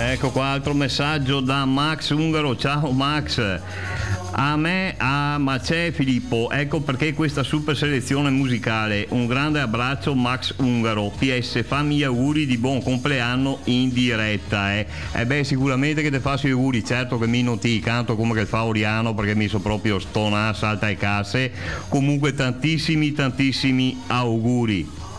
Ecco qua altro messaggio da Max Ungaro. Ciao Max. Ma c'è Filippo, ecco perché questa super selezione musicale. Un grande abbraccio Max Ungaro. PS, fammi gli auguri di buon compleanno in diretta. Sicuramente che te faccio gli auguri, certo che mi non ti canto come che fa Oriano perché mi so proprio stona, salta e casse. Comunque tantissimi auguri.